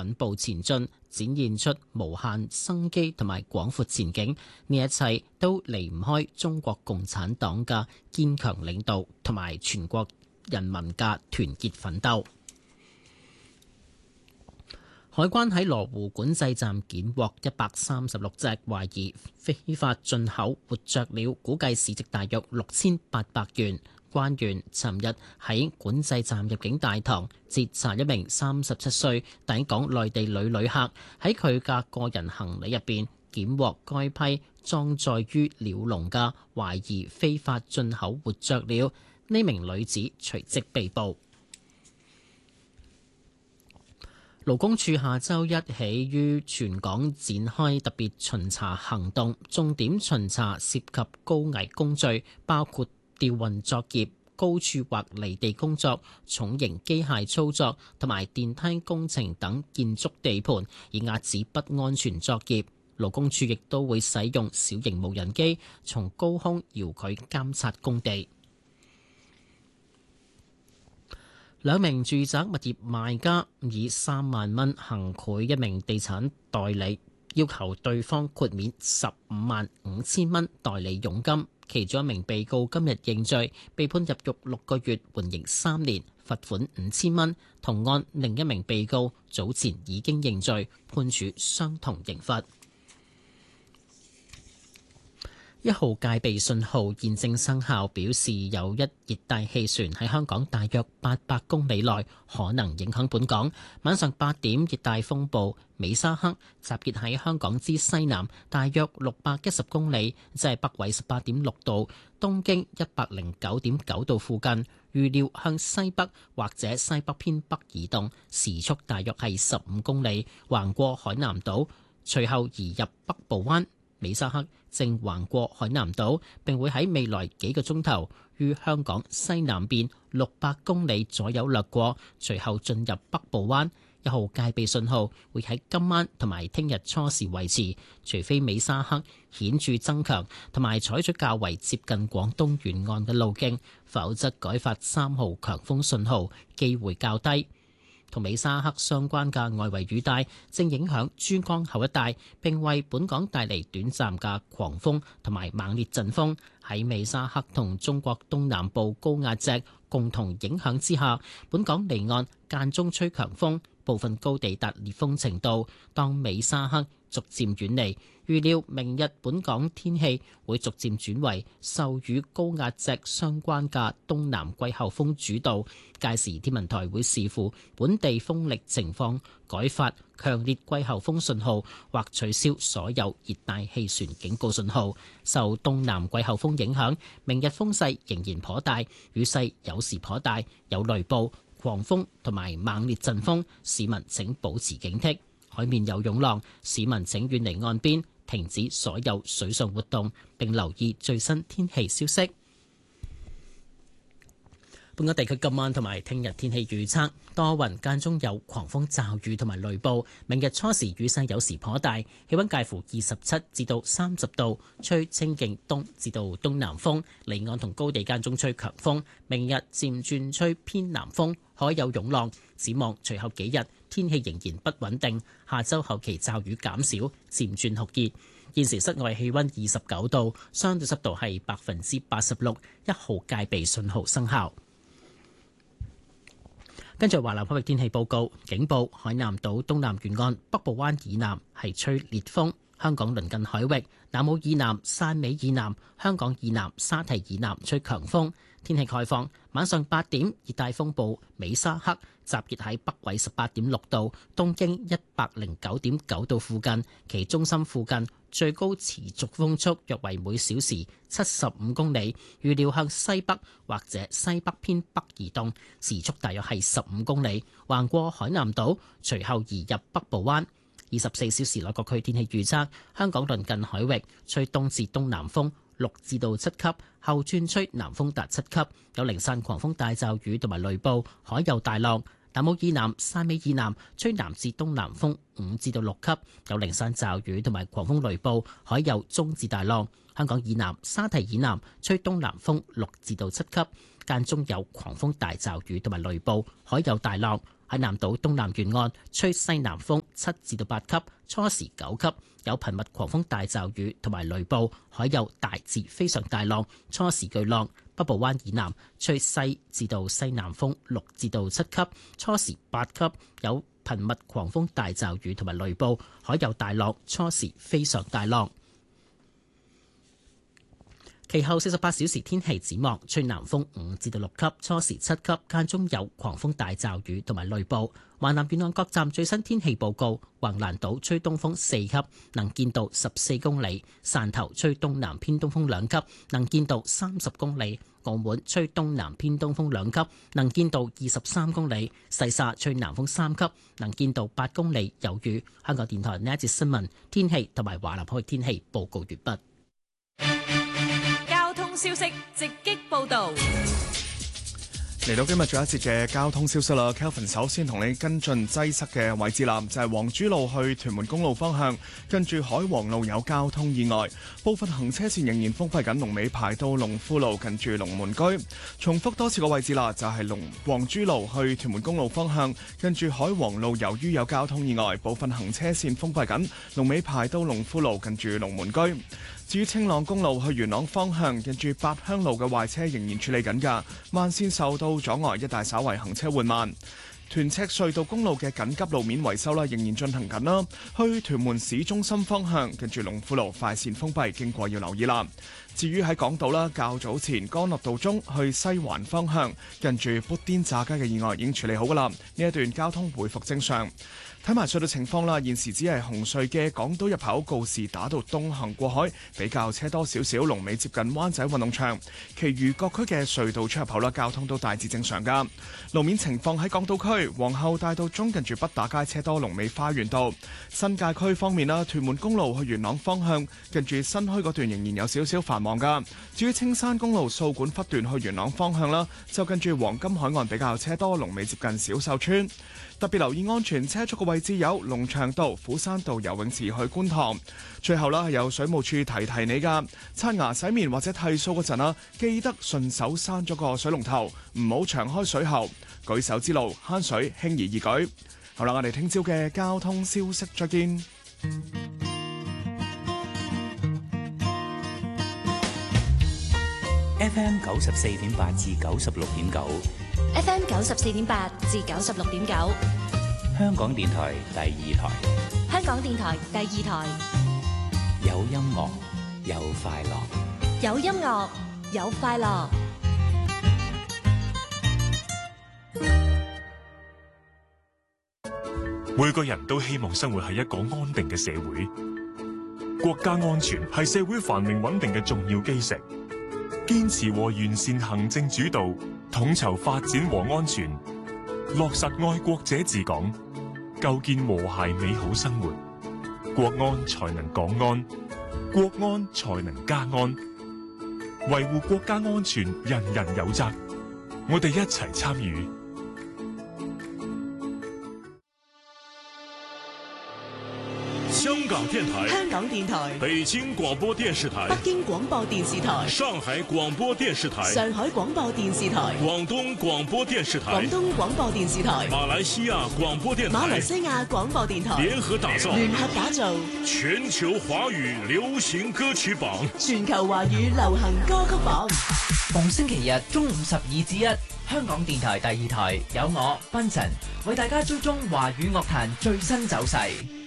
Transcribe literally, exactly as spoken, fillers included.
穩步前進，展現出無限生機同埋廣闊前景。呢一切都離唔開中國共產黨嘅堅強領導同埋全國人民嘅團結奮鬥。海關喺羅湖管制站檢獲一百三十六隻懷疑非法進口活雀鳥，估計市值大約六千八百元。關員尋日喺管制站入境大堂截查一名三十七歲抵港內地女旅客，喺佢嘅個人行李入邊檢獲該批裝載於鳥籠嘅懷疑非法進口活雀鳥，呢名女子隨即被捕。勞工處下週一起於全港展開特別巡查行動，重點巡查涉及高危工序，包括吊運作業、高處或離地工作、重型機械操作同埋電梯工程等建築地盤，以遏止不安全作業。勞工處亦都會使用小型無人機從高空遙距監察工地。兩名住宅物業賣家以三萬蚊行賄一名地產代理，要求對方豁免十五萬五千蚊代理佣金。其中一名被告今日認罪，被判入獄六個月，緩刑三年，罰款五千蚊。同案另一名被告早前已經認罪，判處相同刑罰。一號戒備信號現正生效，表示有一熱帶氣旋喺香港大約八百公里內可能影響本港。晚上八點，熱帶風暴美沙克集結喺香港之西南大約六百一十公里，即係北緯十八點六度、東經一百零九點九度附近。預料向西北或者西北偏北移動，時速大約係十五公里，橫過海南島，隨後移入北部灣。美沙克正橫過海南島，並會喺未來幾個鐘頭於香港西南邊六百公里左右掠過，隨後進入北部灣。一號戒備信號會喺今晚同埋聽日初時維持，除非美沙克顯著增強同埋採取較為接近廣東沿岸嘅路徑，否則改發三號強風信號機會較低。同美沙克相關嘅外圍雨帶正影響珠江口一帶，並為本港帶嚟短暫嘅狂風同埋猛烈陣風。喺美沙克同中國東南部高壓脊共同影響之下，本港離岸間中吹強風，部分高地達烈風程度。當美沙克逐漸遠離，預料明日本港天氣會逐漸轉為受與高壓脊相關嘅東南季候風主導，屆時天文台會視乎本地風力情況改發強烈季候風信號，或取消所有熱帶氣旋警告信號。受東南季候風影響，明日風勢仍然頗大，雨勢有時頗大，有雷暴、狂風同埋猛烈陣風，市民請保持警惕。海面有湧浪，市民請遠離岸邊，停止所有水上活動，並留意最新天氣消息。本港地區今晚同埋聽日天氣預測，多雲間中有狂風驟雨同埋雷暴。明日初時雨勢有時頗大，氣溫介乎二十七至到三十度，吹清勁東至到東南風，離岸同高地間中吹強風。明日漸轉吹偏南風，海有湧浪。展望隨後幾日天氣仍然不穩定，下周後期驟雨減少，漸轉酷熱。現時室外氣溫二十九度，相對濕度係百分之八十六，一號戒備信號生效。跟住華南海域天氣報告，警報海南島東南沿岸北部灣以南係吹烈風，香港鄰近海域南澳以南、汕尾以南、香港以南、沙堤以南吹強風。天氣概況，晚上八點，熱帶風暴美沙克集結喺北緯十八點六度、東經一百零九點九度附近，其中心附近最高持續風速約為每小時七十五公里，預料向西北或者西北偏北移動，時速大約係十五公里，橫過海南島，隨後移入北部灣。二十四小時內各區天氣預測，香港鄰近海域吹東至東南風六至到七級，後轉吹南風達七級，有零散狂風大驟雨同埋雷暴，海有大浪。南澳以南、汕尾以南吹南至東南風五至到六級，有零散驟雨同埋狂風雷暴，海有中至大浪。香港以南、沙堤以南吹東南風六至到七級，間中有狂風大驟雨同埋雷暴，海有大浪。 喺南島東南沿岸吹西南風七至到八級，初時九級，有頻密狂風大驟雨同埋雷暴，海有大至非常大浪，初時巨浪。北部灣以南吹西至到西南風六至到七級，初時八級，有頻密狂風大驟雨同埋雷暴，海有大浪，初時非常大浪。其後四十八小時天氣展望，吹南風五至到六級，初時七級，間中有狂風大驟雨同埋雷暴。華南沿岸各站最新天氣報告：橫瀾島吹東風四級，能見度十四公里；汕頭吹東南偏東風兩級，能見度三十公里；澳門吹東南偏東風兩級，能見度二十三公里；細沙吹南風三級，能見度八公里，有雨。香港電台呢一節新聞天氣同埋華南海域天氣報告完畢。 消息直擊報道， 嚟到今日最後一節嘅交通消息啦。Kelvin 首先同你跟進擠塞嘅位置啦，就係黃珠路去屯門公路方向，跟住海皇路有交通意外，部分行車線仍然封閉緊，龍尾排到龍富路近住龍門居。重複多次個位置啦，就係龍黃珠路去屯門公路方向，跟住海皇路由於有交通意外，部分行車線封閉緊，龍尾排到龍富路近住龍門居。至於青朗公路去元朗方向，近住八鄉路嘅壞車仍然處理緊㗎，慢線受到阻礙，一帶稍為行車緩慢。屯赤隧道公路嘅緊急路面維修啦，仍然進行緊啦。去屯門市中心方向，近住龍富路快線封閉，經過要留意啦。至於喺港島啦，較早前干諾道中去西環方向，近住砵甸乍街嘅意外已經處理好㗎啦，呢一段交通回復正常。睇埋隧道情況啦，現時只係紅隧嘅港島入口告士打道東行過海比較車多少少，龍尾接近灣仔運動場。其餘各區嘅隧道出入口啦，交通都大致正常噶。路面情況喺港島區皇后大道中近住畢打街車多，龍尾花園道。新界區方面啦，屯門公路去元朗方向近住新墟嗰段仍然有少少繁忙噶。至於青山公路掃管笏段去元朗方向啦，就近住黃金海岸比較車多，龍尾接近小秀村。特別留意安全車速嘅位置有龍翔道、虎山道游泳池去觀塘。最後啦，係有水務處提提你噶，刷牙洗面或者剃鬚嗰陣啦，記得順手閂咗個水龍頭，唔好長開水喉。舉手之勞，慳水輕而易舉。好啦，我哋聽朝嘅交通消息再見。 F M 九十四點八至九十六點九。 F M 九十四點八至九十六點九， 香港電台第二台。 香港電台第二台， 有音樂，有快樂， 有音樂，有快樂。 每個人都希望生活喺一個安定嘅社會，國家安全係社會繁榮穩定嘅重要基石。堅持和完善行政主導，統籌發展和安全，落實愛國者治港，構建和諧美好生活，國安才能港安，國安才能家安。維護國家安全，人人有責，我哋一齊參與。香港電台、 香港電台、 北京廣播電視台、 北京廣播電視台、 上海廣播電視台、 上海廣播電視台、 廣東廣播電視台、 廣東廣播電視台、 馬來西亞廣播電台、 馬來西亞廣播電台聯合打造、 聯合打造全球華語流行歌曲榜、 全球華語流行歌曲榜。 逢星期日中午十二至一，香港電台第二台有我檳塵為大家追蹤華語樂壇最新走勢。